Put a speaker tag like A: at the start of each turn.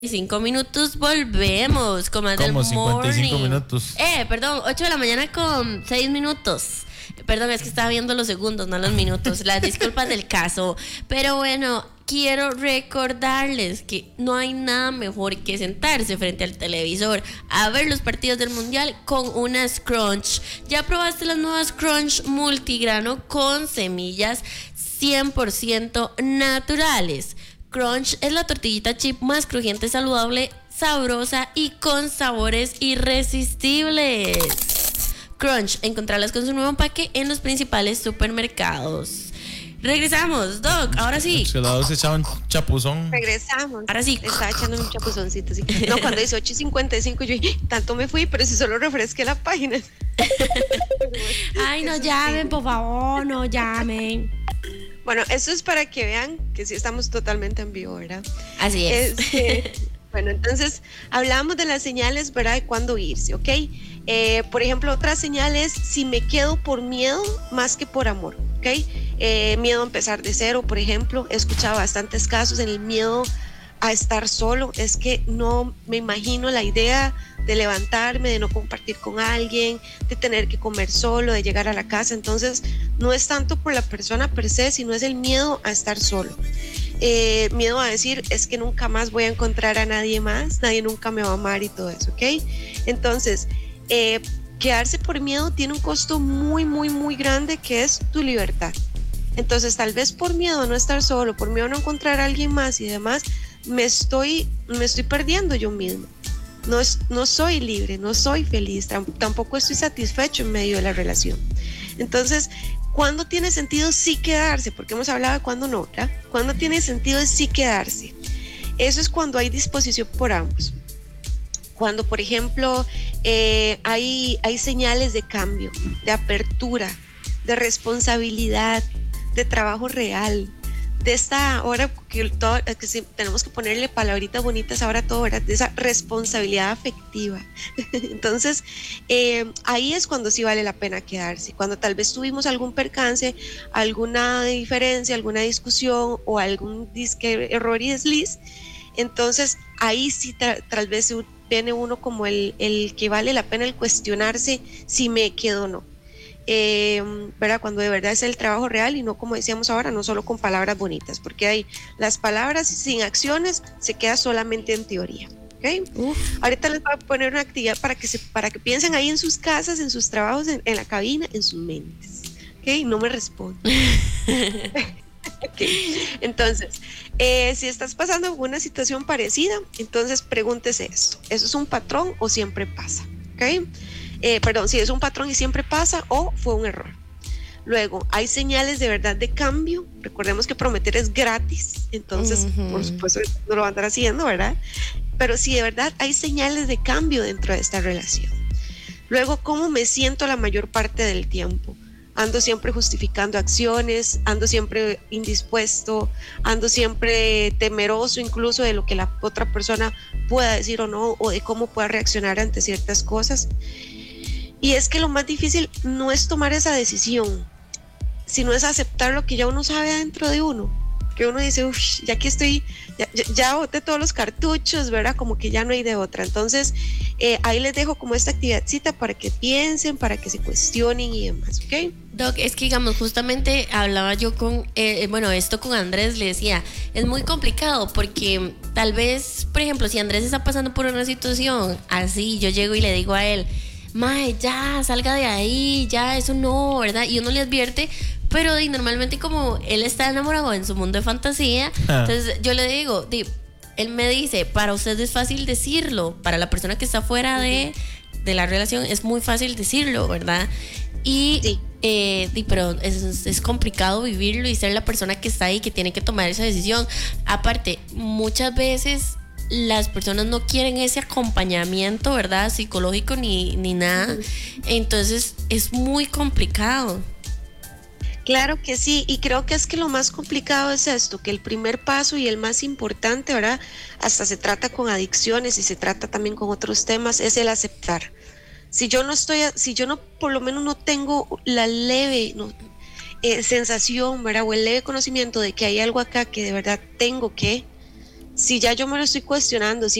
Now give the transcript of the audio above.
A: 5 minutos, volvemos con más del
B: Como 55
A: morning.
B: minutos.
A: Perdón, 8 de la mañana con 6 minutos. Perdón, es que estaba viendo los segundos, no los minutos. Las disculpas del caso. Pero bueno, quiero recordarles que no hay nada mejor que sentarse frente al televisor a ver los partidos del mundial con una Crunch. ¿Ya probaste las nuevas Crunch multigrano con semillas 100% naturales? Crunch es la tortillita chip más crujiente, saludable, sabrosa y con sabores irresistibles. Crunch, encontrarlas con su nuevo empaque en los principales supermercados. Regresamos, Doc, ahora sí.
B: Se la se echaba un chapuzón.
C: Regresamos.
A: Ahora sí.
C: Estaba echando un chapuzoncito, sí. No, cuando dice 8:55, yo tanto me fui, pero si solo refresqué la página.
A: Ay, no llamen, por favor, no llamen.
C: Bueno, eso es para que vean que sí estamos totalmente en vivo, ¿verdad?
A: Así es.
C: Bueno, entonces hablamos de las señales, ¿verdad? De cuándo irse, ¿ok? Por ejemplo, otras señales, si me quedo por miedo más que por amor, ¿ok? Miedo a empezar de cero, por ejemplo. He escuchado bastantes casos en el miedo a estar solo. Es que no me imagino la idea de levantarme, de no compartir con alguien, de tener que comer solo, de llegar a la casa. Entonces, no es tanto por la persona per se, sino es el miedo a estar solo. Miedo a decir, es que nunca más voy a encontrar a nadie más, nadie nunca me va a amar y todo eso, ¿ok? Entonces, quedarse por miedo tiene un costo muy, muy, muy grande, que es tu libertad. Entonces, tal vez por miedo a no estar solo, por miedo a no encontrar a alguien más y demás, me estoy perdiendo yo mismo. No soy libre, no soy feliz, tampoco estoy satisfecho en medio de la relación. Entonces, ¿cuándo tiene sentido sí quedarse? Porque hemos hablado de cuándo no, ¿verdad? ¿Cuándo tiene sentido sí quedarse? Eso es cuando hay disposición por ambos. Cuando, por ejemplo, hay señales de cambio, de apertura, de responsabilidad, de trabajo real, de esta ahora que tenemos que ponerle palabritas bonitas ahora todo, ¿verdad? De esa responsabilidad afectiva. Entonces, ahí es cuando sí vale la pena quedarse, cuando tal vez tuvimos algún percance, alguna diferencia, alguna discusión o algún error y desliz. Entonces, ahí sí tal vez viene uno como el que vale la pena el cuestionarse si me quedo o no. ¿Verdad? Cuando de verdad es el trabajo real y no, como decíamos ahora, no solo con palabras bonitas, porque hay las palabras sin acciones se queda solamente en teoría. ¿Okay? Ahorita les voy a poner una actividad para que piensen ahí en sus casas, en sus trabajos, en la cabina, en sus mentes. ¿Okay? No me responden. Okay. Entonces, si estás pasando por una situación parecida, entonces pregúntese esto: ¿eso es un patrón o siempre pasa? ¿Okay? Si es un patrón y siempre pasa o fue un error. Luego, hay señales de verdad de cambio. Recordemos que prometer es gratis, entonces por supuesto no lo van a estar haciendo, ¿verdad? Pero si de verdad hay señales de cambio dentro de esta relación. Luego, ¿cómo me siento la mayor parte del tiempo? Ando siempre justificando acciones, ando siempre indispuesto, ando siempre temeroso incluso de lo que la otra persona pueda decir o no, o de cómo pueda reaccionar ante ciertas cosas. Y es que lo más difícil no es tomar esa decisión, sino es aceptar lo que ya uno sabe adentro de uno, que uno dice, ya aquí estoy, ya boté todos los cartuchos, ¿verdad? Como que ya no hay de otra. Entonces, ahí les dejo como esta actividadcita para que piensen, para que se cuestionen y demás, ¿ok?
A: Doc, es que digamos, justamente hablaba yo esto con Andrés, le decía, es muy complicado porque tal vez, por ejemplo, si Andrés está pasando por una situación así, yo llego y le digo a él, mae, ya, salga de ahí, ya, eso no, ¿verdad? Y uno le advierte, pero normalmente como él está enamorado en su mundo de fantasía, entonces yo le digo, él me dice, para usted es fácil decirlo, para la persona que está fuera de la relación es muy fácil decirlo, ¿verdad? Y sí. Pero es complicado vivirlo y ser la persona que está ahí, que tiene que tomar esa decisión. Aparte, muchas veces las personas no quieren ese acompañamiento, ¿verdad? Psicológico ni nada. Entonces es muy complicado.
C: Claro que sí, y creo que es que lo más complicado es esto, que el primer paso y el más importante, ¿verdad? Hasta se trata con adicciones y se trata también con otros temas, es el aceptar. Si yo por lo menos no tengo la leve sensación, ¿verdad? O el leve conocimiento de que hay algo acá que de verdad tengo que si ya yo me lo estoy cuestionando, si